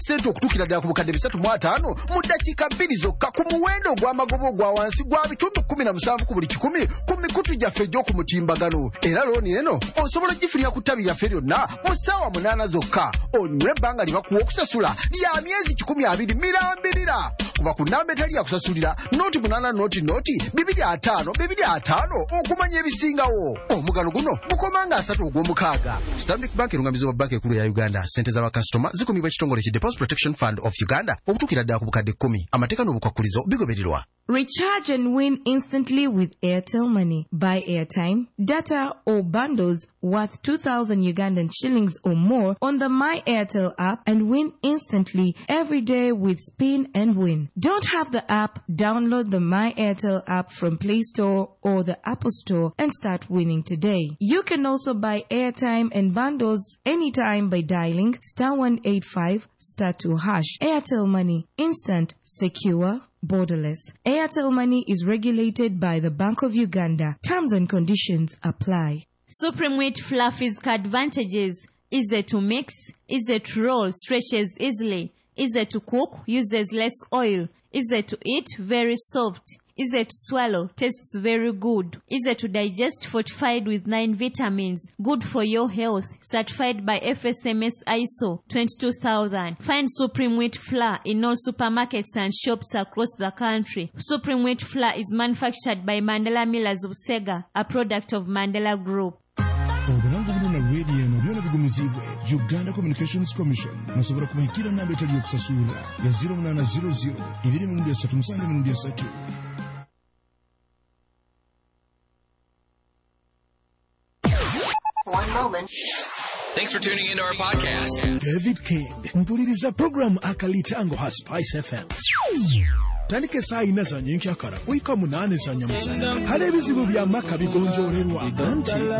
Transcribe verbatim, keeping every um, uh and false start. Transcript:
sente okutukira ddala ku bukadde bisatu mu ataano mu ddakiika bbiri zokka ku muwendo gw'amagobo gwa wansi gwa bitundu kkumi na musanvu ku buli kikumi ku mikutu gyaffe egy'oku mutimbagano. Era looni eno osobola gifulira ku ttabi lyaffe lyonna mu ssaawa munaana zokka. Onywe ebbanga lye bakuwa okusasula lya myezi kikumi abiri mirambirira. Kuba ku nnamba etali yakusasulira nooti munaana nooti nooti bibiri ataano bibiri ataano okumanya ebisingawo. Omugano guno gukomanga asatu ogw'omukaaga. Stanbic Bank erungamiza wa banka ekulu ya Uganda. Sente z'abakasitoma zikumibwa ekitongole ki Deposit Protection Fund of Uganda okutuukira ddala ku bukadde kkumi. Amateeka n'obukwakkulizo bigobererwa. Recharge and win instantly with Airtel Money. Buy airtime, data or bundles worth two thousand Ugandan shillings or more on the My Airtel app and win instantly every day with Spin and Win. Don't have the app? Download the My Airtel app from Play Store or the Apple Store and start winning today. You can also buy airtime and bundles anytime by dialing star one eight five star two hash. Airtel Money. Instant, secure, borderless. Airtel Money is regulated by the Bank of Uganda. Terms and conditions apply. Supreme Wheat Fluffy's advantages: easy to mix, easy to roll, stretches easily, easy to cook, uses less oil, easy to eat, very soft, easy to swallow, tastes very good, easy to digest, fortified with nine vitamins, good for your health, certified by F S M S I S O twenty-two thousand. Find Supreme Wheat Flour in all supermarkets and shops across the country. Supreme Wheat Flour is manufactured by Mandela Millers of Sega, a product of Mandela Group. Obulango buno na radio no byona bigumizibwe Uganda Communications Commission musobola kubahikira namba etali okusasula ya zero nine zero zero two nine three seven nine three. One moment. Thanks for tuning into our podcast. David King mpuliriza program akalitango ha Spice F M. Tandike saa ina za nyenkyakara wika munane za nyamusana. Hale bizibu bya maka bigonjolerwa.